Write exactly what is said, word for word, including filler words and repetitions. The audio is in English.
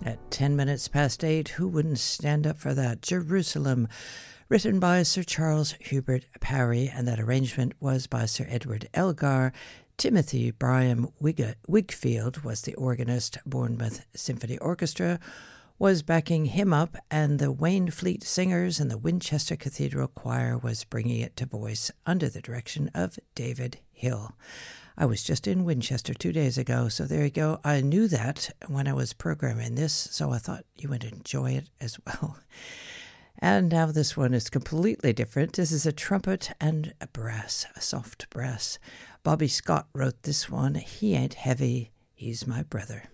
At ten minutes past eight, who wouldn't stand up for that? Jerusalem, written by Sir Charles Hubert Parry, and that arrangement was by Sir Edward Elgar. Timothy Bryan Wig- Wigfield was the organist. Bournemouth Symphony Orchestra was backing him up, and the Wainfleet Singers and the Winchester Cathedral Choir was bringing it to voice under the direction of David Hill. I was just in Winchester two days ago, so there you go. I knew that when I was programming this, so I thought you would enjoy it as well. And now this one is completely different. This is a trumpet and a brass, a soft brass. Bobby Scott wrote this one. He ain't heavy, he's my brother.